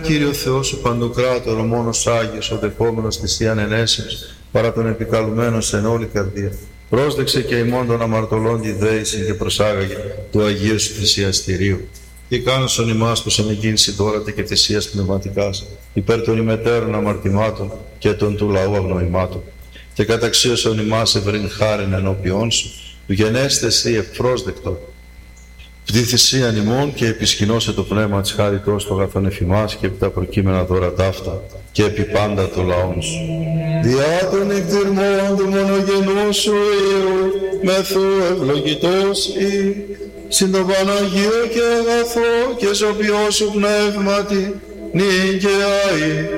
Κύριο Θεό σου παντοκράτορο, μόνος Άγιος, ο δεχόμενος θυσίαν ενέσεως, παρά τον επικαλουμένο σε όλη καρδία. Πρόσδεξε και ημών των αμαρτωλών τη δέηση και προσάγαγε του Αγίου σου θυσιαστηρίου. Και κάνωσον ημάς πως ανεκκίνηση δώρατα και θυσίας πνευματικάς, υπέρ των ημετέρων αμαρτημάτων και των του λαού αγνοημάτων. Και καταξίωσον ημάς ευρύν χάριν ενώπιόν σου, του γενέστε εσύ ευπρόσδεκτο. Τη θυσίαν ημών και επισκηνώσε το πνεύμα της χάριτός του αγαθών εφημάς και επί τα προκείμενα δώρα ταύτα και επί πάντα το λαόν σου. Διά των εκτιρμών του μονογενού σου Υιού, μεθού ευλογητός ή, συν το Παναγίο και αγαθό και σωπιό σου πνεύματι, νικαιάι